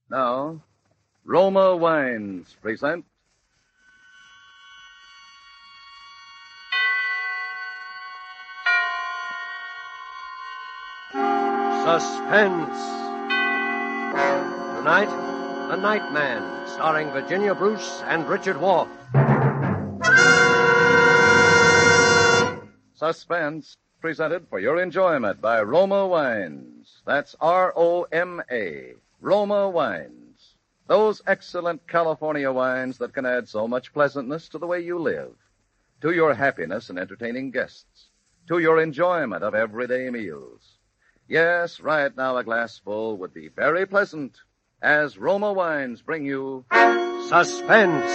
Now, Roma Wines present Suspense. Tonight, The Nightman, starring Virginia Bruce and Richard Wolff. Suspense, presented for your enjoyment by Roma Wines. That's R-O-M-A, Roma Wines. Those excellent California wines that can add so much pleasantness to the way you live, to your happiness in entertaining guests, to your enjoyment of everyday meals. Yes, right now a glassful would be very pleasant as Roma Wines bring you Suspense.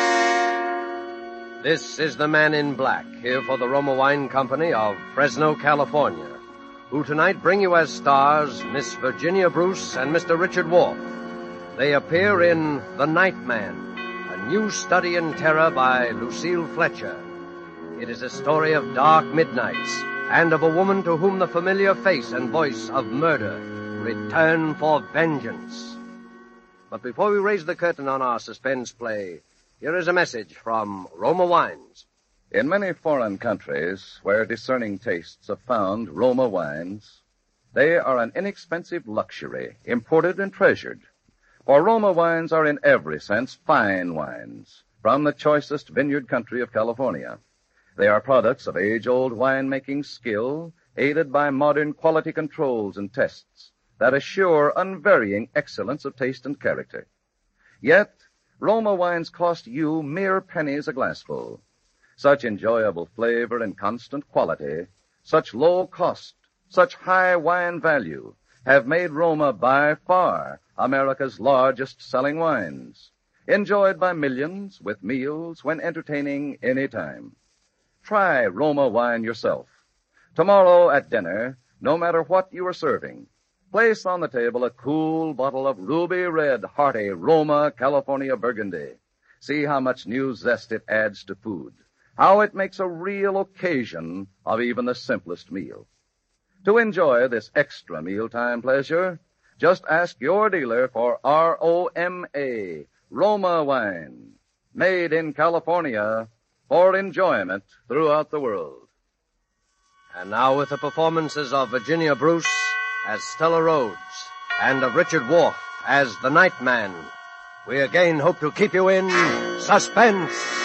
This is the Man in Black, here for the Roma Wine Company of Fresno, California, who tonight bring you as stars Miss Virginia Bruce and Mr. Richard Wolff. They appear in The Nightman, a new study in terror by Lucille Fletcher. It is a story of dark midnights and of a woman to whom the familiar face and voice of murder return for vengeance. But before we raise the curtain on our suspense play, here is a message from Roma Wines. In many foreign countries where discerning tastes have found Roma wines, they are an inexpensive luxury, imported and treasured. For Roma wines are in every sense fine wines from the choicest vineyard country of California. They are products of age-old winemaking skill, aided by modern quality controls and tests that assure unvarying excellence of taste and character. Yet, Roma wines cost you mere pennies a glassful. Such enjoyable flavor and constant quality, such low cost, such high wine value, have made Roma by far America's largest-selling wines, enjoyed by millions with meals when entertaining any time. Try Roma wine yourself. Tomorrow at dinner, no matter what you are serving, place on the table a cool bottle of ruby red, hearty Roma California Burgundy. See how much new zest it adds to food, how it makes a real occasion of even the simplest meal. To enjoy this extra mealtime pleasure, just ask your dealer for R-O-M-A, Roma wine, made in California for enjoyment throughout the world. And now with the performances of Virginia Bruce as Stella Rhodes and of Richard Wolff as the Nightman, we again hope to keep you in suspense.